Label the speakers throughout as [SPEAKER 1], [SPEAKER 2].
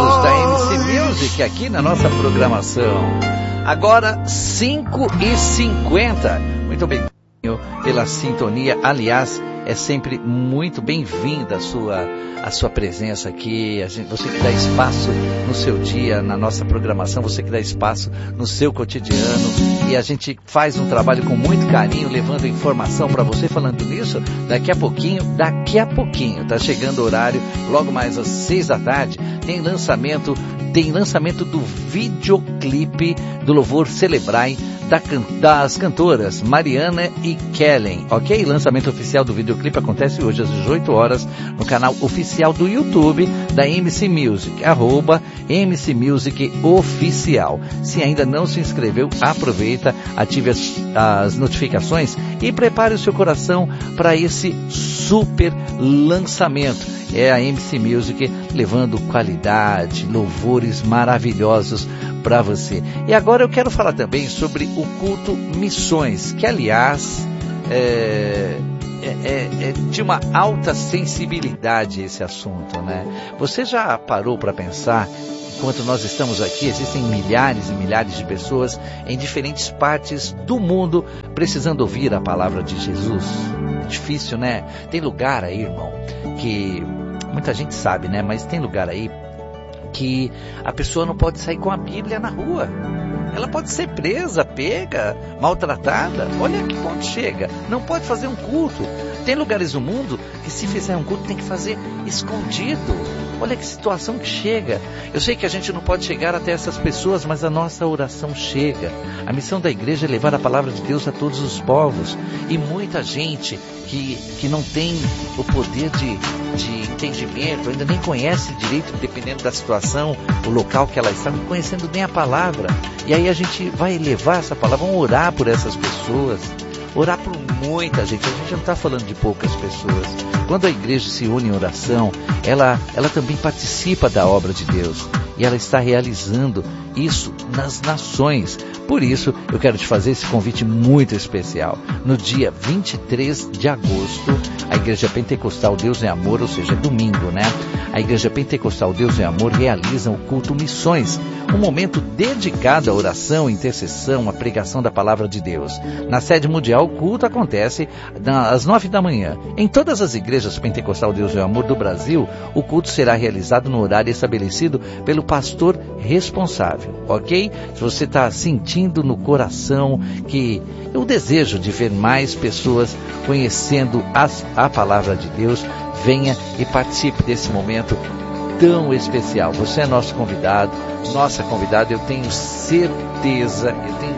[SPEAKER 1] da MC Music aqui na nossa programação. Agora 5h50. Muito bem pela sintonia. Aliás, é sempre muito bem-vinda a sua presença aqui. Você que dá espaço no seu dia, na nossa programação, você que dá espaço no seu cotidiano. E a gente faz um trabalho com muito carinho, levando informação para você. Falando nisso, daqui a pouquinho, tá chegando o horário, logo mais às 6 da tarde, tem lançamento do videoclipe do Louvor Celebrai das cantoras Mariana e Kellen, ok? Lançamento oficial do videoclipe acontece hoje às 18 horas no canal oficial do YouTube da MC Music, @MC Music Oficial. Se ainda não se inscreveu, aproveita, ative as notificações e prepare o seu coração para esse super lançamento. É a MC Music levando qualidade, louvores maravilhosos para você. E agora eu quero falar também sobre o culto Missões, que aliás é de uma alta sensibilidade esse assunto, né? Você já parou para pensar, enquanto nós estamos aqui, existem milhares e milhares de pessoas em diferentes partes do mundo precisando ouvir a palavra de Jesus? Difícil, né? Tem lugar aí, irmão, que muita gente sabe, né? Mas tem lugar aí que a pessoa não pode sair com a Bíblia na rua. Ela pode ser presa, pega, maltratada. Olha que ponto chega. Não pode fazer um culto. Tem lugares no mundo que se fizer um culto tem que fazer escondido. Olha que situação que chega. Eu sei que a gente não pode chegar até essas pessoas, mas a nossa oração chega. A missão da igreja é levar a palavra de Deus a todos os povos. E muita gente que não tem o poder de entendimento, ainda nem conhece direito, dependendo da situação, o local que ela está, não conhecendo nem a palavra. E aí a gente vai levar essa palavra, vamos orar por essas pessoas, orar por muita gente. A gente não está falando de poucas pessoas. Quando a igreja se une em oração, ela também participa da obra de Deus. E ela está realizando isso nas nações. Por isso, eu quero te fazer esse convite muito especial. No dia 23 de agosto, a Igreja Pentecostal Deus é Amor, ou seja, domingo, né? A Igreja Pentecostal Deus é Amor realiza o culto Missões, um momento dedicado à oração, intercessão, à pregação da palavra de Deus. Na sede mundial, o culto acontece às 9 da manhã. Em todas as igrejas Pentecostal Deus é Amor do Brasil, o culto será realizado no horário estabelecido pelo pastor responsável, ok? Se você está sentindo no coração que o desejo de ver mais pessoas conhecendo a palavra de Deus, venha e participe desse momento tão especial. Você é nosso convidado, nossa convidada. Eu tenho certeza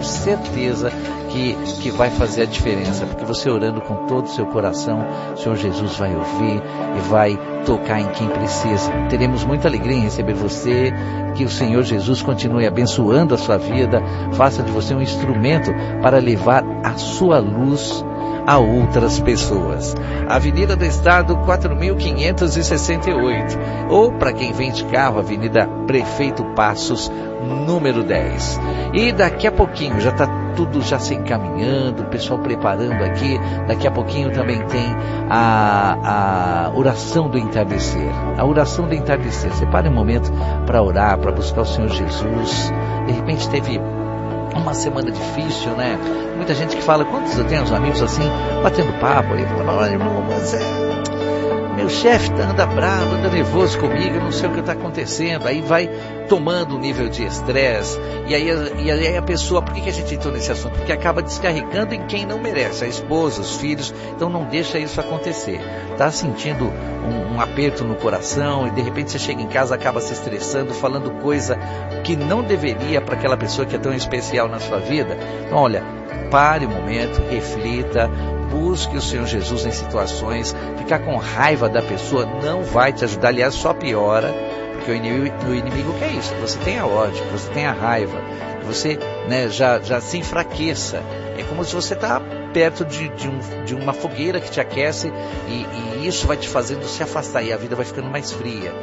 [SPEAKER 1] que vai fazer a diferença, porque você orando com todo o seu coração, o Senhor Jesus vai ouvir e vai tocar em quem precisa. Teremos muita alegria em receber você, que o Senhor Jesus continue abençoando a sua vida, faça de você um instrumento para levar a sua luz a outras pessoas. Avenida do Estado 4568, ou para quem vem de carro, Avenida Prefeito Passos, número 10. E daqui a pouquinho já está tudo já se encaminhando, o pessoal preparando aqui. Daqui a pouquinho também tem a oração do entardecer. A oração do entardecer. Separe um momento para orar, para buscar o Senhor Jesus. De repente teve uma semana difícil, né? Muita gente que fala, quantos eu tenho uns amigos assim, batendo papo aí, falando, olha, irmão, mas meu chefe anda bravo, anda nervoso comigo, eu não sei o que está acontecendo. Aí vai tomando um nível de estresse, e aí a pessoa, por que a gente entrou nesse assunto? Porque acaba descarregando em quem não merece, a esposa, os filhos. Então não deixa isso acontecer. Está sentindo um aperto no coração, e de repente você chega em casa, acaba se estressando, falando coisa que não deveria para aquela pessoa que é tão especial na sua vida. Então olha, pare um momento, reflita, busque o Senhor Jesus em situações. Ficar com raiva da pessoa não vai te ajudar, aliás, só piora, porque o inimigo quer isso, que você tenha ódio, que você tenha raiva, que você, né, já se enfraqueça. É como se você está perto de uma fogueira que te aquece, e isso vai te fazendo se afastar, e a vida vai ficando mais fria. E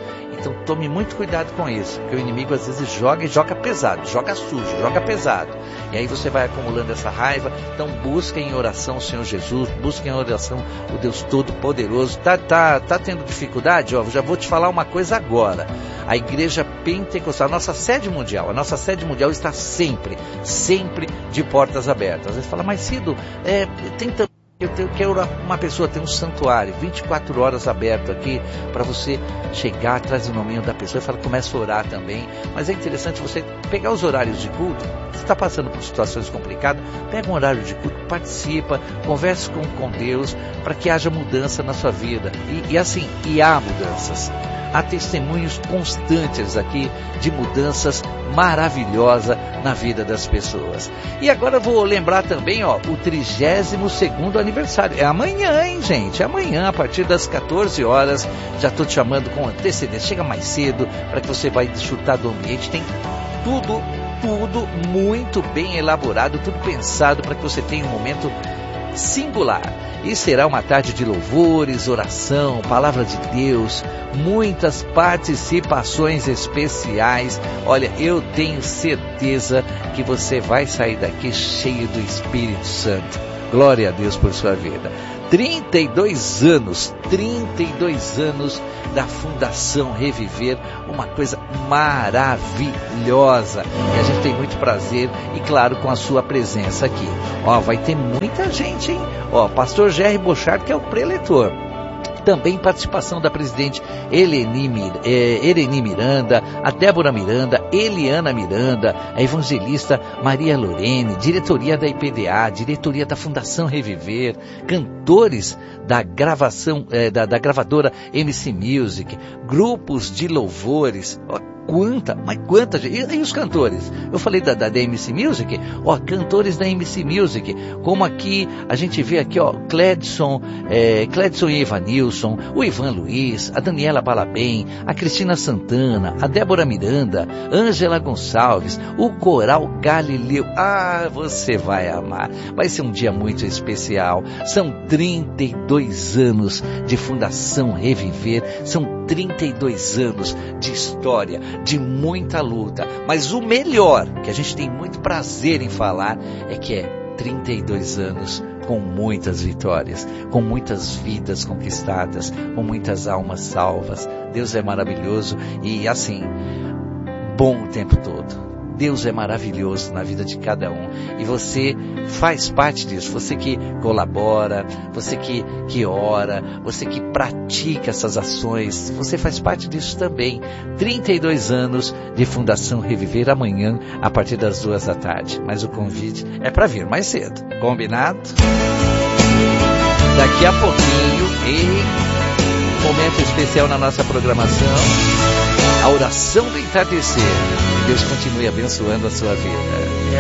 [SPEAKER 1] Então tome muito cuidado com isso, porque o inimigo às vezes joga e joga pesado, joga sujo, joga pesado. E aí você vai acumulando essa raiva. Então busca em oração o Senhor Jesus, busca em oração o Deus Todo-Poderoso. Tá tendo dificuldade? Ó, já vou te falar uma coisa agora. A Igreja Pentecostal, a nossa sede mundial está sempre de portas abertas. Você fala, mas Cido, eu quero uma pessoa ter um santuário 24 horas aberto aqui para você chegar, traz o nome da pessoa e fala, começa a orar também. Mas é interessante você pegar os horários de culto. Se está passando por situações complicadas, pega um horário de culto, participa, converse com Deus para que haja mudança na sua vida. E há mudanças. Há testemunhos constantes aqui de mudanças maravilhosas na vida das pessoas. E agora eu vou lembrar também, o 32º aniversário. É amanhã, hein, gente? É amanhã, a partir das 14 horas. Já estou te chamando com antecedência. Chega mais cedo para que você vai desfrutar do ambiente. Tem tudo muito bem elaborado, tudo pensado para que você tenha um momento singular. E será uma tarde de louvores, oração, palavra de Deus, muitas participações especiais. Olha, eu tenho certeza que você vai sair daqui cheio do Espírito Santo. Glória a Deus por sua vida. 32 anos da Fundação Reviver, uma coisa maravilhosa. E a gente tem muito prazer e, claro, com a sua presença aqui. Vai ter muita gente, hein? Pastor Jerry Bochard, que é o preletor. Também participação da presidente Ereni Miranda, a Débora Miranda, Eliana Miranda, a evangelista Maria Lorene, diretoria da IPDA, diretoria da Fundação Reviver, cantores da gravação, da gravadora MC Music, grupos de louvores. Quanta gente. E os cantores? Eu falei da MC Music, cantores da MC Music, como aqui, a gente vê aqui, Cledson e Evanilson, o Ivan Luiz, a Daniela Balabem, a Cristina Santana, a Débora Miranda, Ângela Gonçalves, o Coral Galileu. Você vai amar. Vai ser um dia muito especial. São 32 anos de Fundação Reviver, são 32 anos de história, de muita luta, mas o melhor, que a gente tem muito prazer em falar, é que é 32 anos com muitas vitórias, com muitas vidas conquistadas, com muitas almas salvas. Deus é maravilhoso e assim, bom o tempo todo. Deus é maravilhoso na vida de cada um. E você faz parte disso. Você que colabora, você que ora, você que pratica essas ações, você faz parte disso também. 32 anos de Fundação Reviver amanhã, a partir das 2 da tarde. Mas o convite é para vir mais cedo. Combinado? Daqui a pouquinho, momento especial na nossa programação, a oração do entardecer. Que Deus continue abençoando a sua vida.